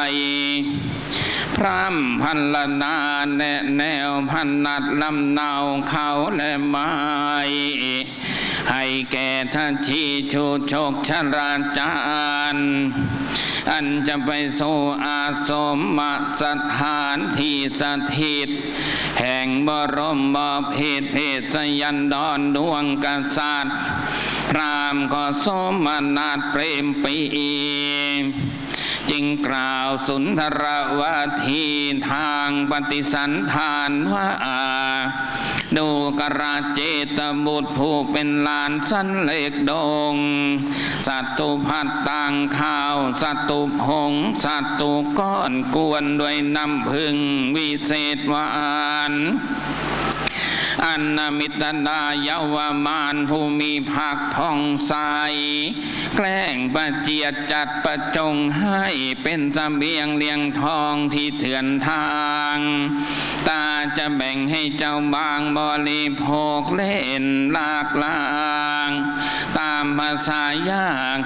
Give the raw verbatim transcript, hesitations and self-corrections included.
พร่ำพันละนาแนะแนวพันนัดลำเนาเขาและไม้ให้แก่ท่านชีชูชกชราจารย์อันจะไปสู่อาสมมาสถานที่สถิตแห่งบรมบพิตรเพศยันดรดวงกษัตริย์พรามก็สมนาถเปรมปรีจึงกล่าวสุนทรวทีทางปฏิสันธานว่าดูกราเจตบุตรผู้เป็นลานสันเล็กดงสัตตุพัดต่างข้าวสัตตุพงสัตตุก้อนกวนด้วยน้ำพึ่งวิเศษหวานอันนมิตรดาเยาวมานผู้มีภักผ่องใสแกล้งประเจียดจัดประจงให้เป็นเสบียงเลี้ยงทองที่เถื่อนทางตาจะแบ่งให้เจ้าบางบริโภคเล่นลากลางตามภาษายาก